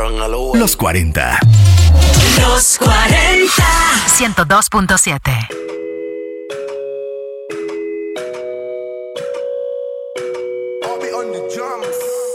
Los 40. Los 40. 102.7. I'll be on the drums.